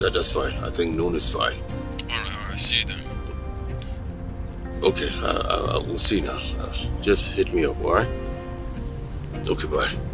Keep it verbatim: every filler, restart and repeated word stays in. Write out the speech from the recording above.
That, that's fine. I think noon is fine. Alright, alright. See you then. Okay, uh, uh, we'll see now. Uh, just hit me up, alright? Okay, bye.